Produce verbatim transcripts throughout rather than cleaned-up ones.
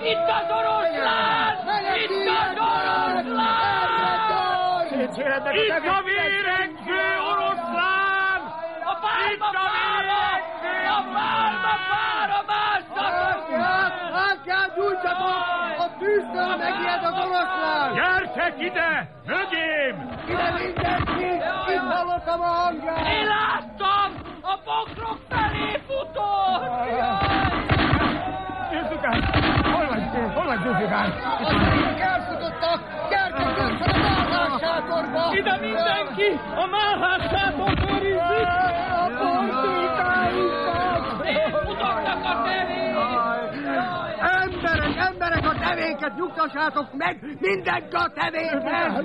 Itt az oroszlán! Itt az oroszlán! Itt a vérengző oroszlán! A pálma fára! A pálma fára másztatok! Hát kell gyújtsatok! A tűztől megijed az oroszlán! Gyertek ide! Mögém! Ide mindenki! Itt hallottam a hangját! Én láttam! A bokrok felé futott! Zülfikár! Hol vagy? Hol vagy, Zülfikár? A székek elfutottak! Gyertek gyorsan a málhás sátorba! Ide mindenki! A málhás sátort őrizzük! A portékáinkat! Futottak a tevény! Emberek, emberek, a tevénket nyugtassátok meg! Mindenki a tevénket!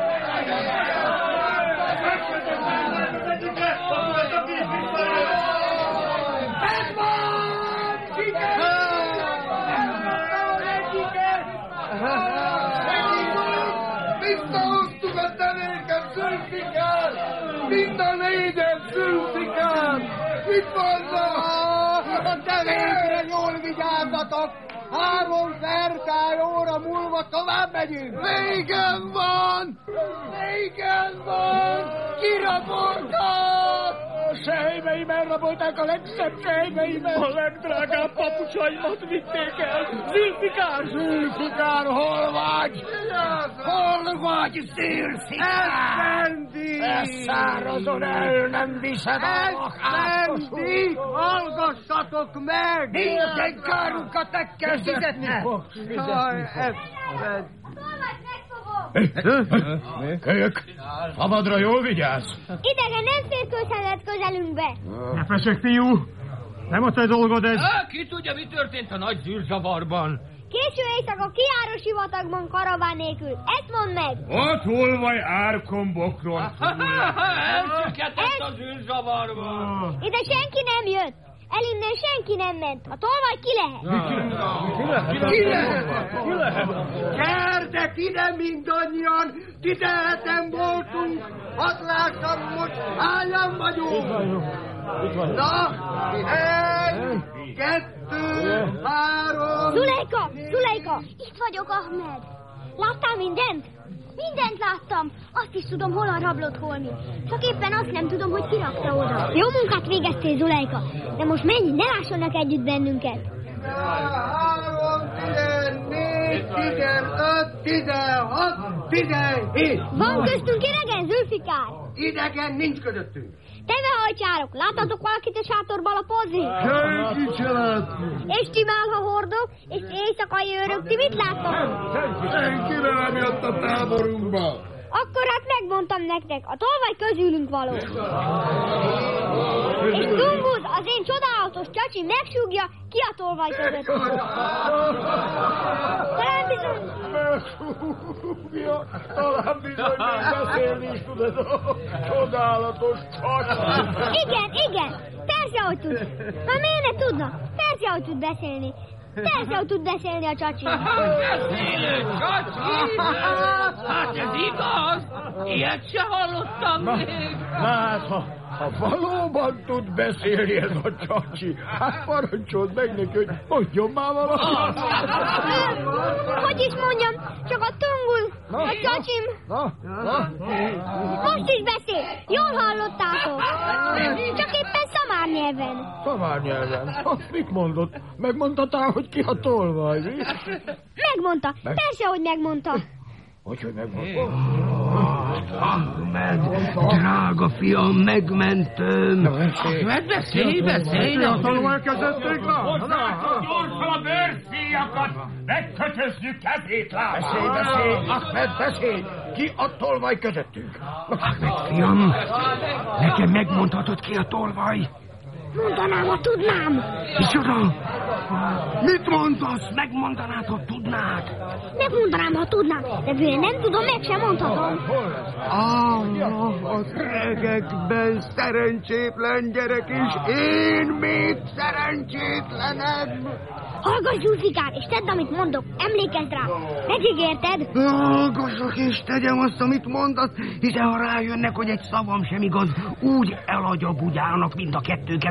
Ez van! Sikerült! Megmondtam az egyiket! Visszahoztuk a tevénket, Zülfikár! Mind a négyen, Zülfikár! Itt vannak! A tevénkre jól vigyázzatok! Három fertály óra múlva tovább megyünk! Végen van! Végen van! Kiraboltak! A sejmeim elrabolták a legszebb sejmeimet! A legdrágább papucsaimat vitték el! Zülfikár! Zülfikár, hol vagy? Hol vagy, Zülfikár? Esztendi! Ez szárazon el, nem viszed a Esztendi! Hallgassatok meg! Minden kárunkat meg kell fizetni! Jaj, Esztendi! Kölyök! Szabadra jól vigyázz! Idegen nem férkőzhetett közelünkbe. Ne feszek, fiú! Nem a te dolgod ez! Há, ki tudja, mi történt a nagy zűrzavarban? Késő éjszaka kiáró sivatagban karaván nélkül. Ezt mondd meg! Ott hol vagy árkon bokron? Elcsüketett a zűrzavarban. Ide senki nem jött. Elinnen senki nem ment. A tolvaj ki lehet. Ki lehet? Ki lehet? Gyertek ide mindannyian! Tizenheten voltunk! Hadd lássam most, hányan vagyunk! Na, egy, kettő, három... Zulejka! Zulejka! Itt vagyok, Ahmed. Láttál mindent? Mindent láttam. Azt is tudom, hol a rablott holmi. Csak éppen azt nem tudom, hogy ki rakta oda. Jó munkát végeztél, Zulejka. De most menj, ne lássanak együtt bennünket. Három, tizennégy, tizenöt, tizenhat, tizenhét. Van köztünk idegen, Zülfikár? Idegen nincs közöttünk. Tevehajcsárok, láttatok valakit a sátorban lapozni? Senki se látni. És ti málhahordok, és éjszakai őrök, ti mit láttatok? Senki nem jött a táborunkba. Akkor hát megmondtam nektek, a tolvaj közülünk való. És Tunguz, az én csodálatos csacsi megsúgja, ki a tolvaj között. Talán bizony... Megsúgja, talán bizony még beszélni is tud ez a csodálatos csacsi. Igen, igen, persze, hogy tud. Na miért ne tudna? Persze, hogy tud beszélni. Persze, hogy tud beszélni a csacsi. Beszélő csacsi? Hát ez igaz? Ilyet se hallottam Na, még. hát, ha, ha valóban tud beszélni ez a csacsi, hát parancsold meg neki, hogy mondjon már valamit. Hogy is mondjam, csak a Tungul, a csacsim. Na, na. Most is beszél, jól hallottátok. Csak éppen szamár nyelven. Szamár nyelven. Azt mit mondott? Megmondtatál, hogy ki a tolvaj, mi? Megmondta, Meg... persze, hogy megmondta. Hogy, hogy megmondta? Ahmed, drága fiam, megmentem. Ahmed, beszélj, beszélj. A tolvaj közöttünk van? Hozzátok gyorsan a bőrszíjakat, megkötözzük kezét, lábát. Beszélj, beszélj, Ahmed, beszélj! Ki a tolvaj közöttünk? Ahmed, fiam, nekem megmondhatod, ki a tolvaj? Mondanám, ha tudnám. Micsoda? Mit mondasz? Megmondanád, ha tudnád? Megmondanám, ha tudnám, de bőle nem tudom, meg sem mondhatom. Ah, az regekben szerencsétlen gyerek, és én még szerencsétlenebb. Hallgass, Zülfikár, és tedd, amit mondok. Emlékezz rá. Megígérted? Hallgassak és tegyem azt, amit mondasz, hiszen ha rájönnek, hogy egy szavam sem igaz, úgy elagyabudálnak mind a kettőket,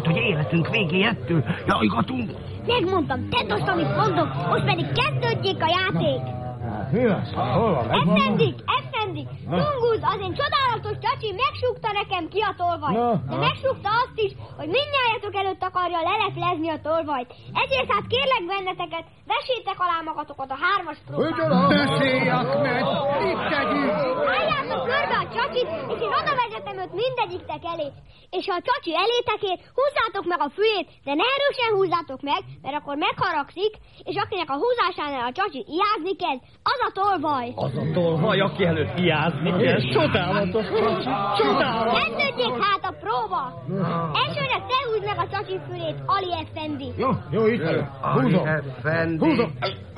hogy életünk végé ettől jajgatunk. Megmondtam, tedd azt, amit mondok, most pedig kezdődjék a játék. Mi lesz? Hol van? Effendik, effendik, Tunguz, az én csodálatos csacsi megsúgta nekem ki a tolvajt. Na, De na. megsúgta azt is, hogy mindnyájatok előtt akarja leleplezni a tolvajt. Ezért hát kérlek benneteket, vessétek alá magatokat a hármas próbára. Beszélj, Ahmed! Itt tegyük! Álljátok körbe a csacsit, és én oda vezetem őt mindegyiktek elé. És ha a csacsi elétek ér, húzzátok meg a fülét, de ne erősen húzzátok meg, mert akkor megharagszik, és akinek a húzásánál a csacsi ijázni kezd, az a tolvaj. Az a tolvaj, aki előtt ijázni kell. Csodálatos, Csacsi, csodálatos. Kezdődjék hát a próba. Elsőnek te húzd meg a csacsi fülét, Ali Effendi. Jó, jó, itt vagyok. Húzom. Effendi. Húzom.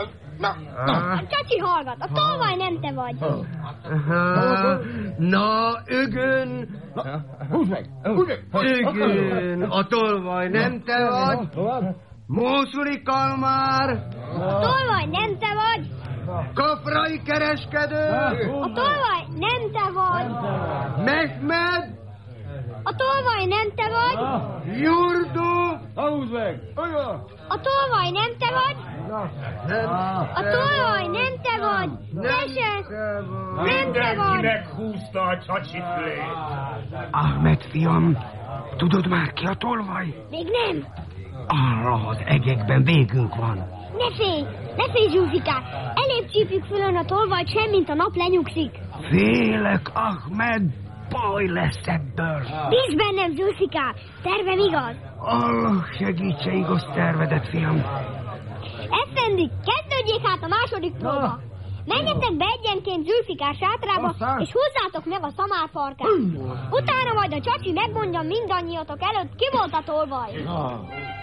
A csacsi hallgat, a tolvaj nem te vagy. Aha. Na, ögön. Húzd meg, húzd meg. Ögön, a tolvaj nem te vagy. Tovább. Mósuli kalmár. A tolvaj nem te vagy. Kafrai kereskedő. A tolvaj nem te vagy. Mehmed. A tolvaj nem te vagy. Jurdu. Húzd meg. Olyan. A tolvaj nem te vagy. A tolvaj nem te vagy. Te se. Nem te Mindenki vagy. meghúzta a csacsi fülét. Ahmed fiam, tudod már ki a tolvaj? Még nem. Arra az egekben végünk van. Ne félj, ne félj, Zsuzsikák. Elébb csípjük fölön a tolvajt, semmint a nap lenyugszik. Félek, Ahmed, baj lesz ebből. Bízz bennem, Zsuzsikák. Tervem igaz. Allah segítse igaz tervedet, fiam. Effendi, kezdődjék hát a második próba. Menjetek be egyenként Zülfikár sátrába, Aztán? és húzzátok meg a szamárfarkát. Utána majd a csacsi megmondja mindannyiatok előtt, ki volt a tolvaj. Na.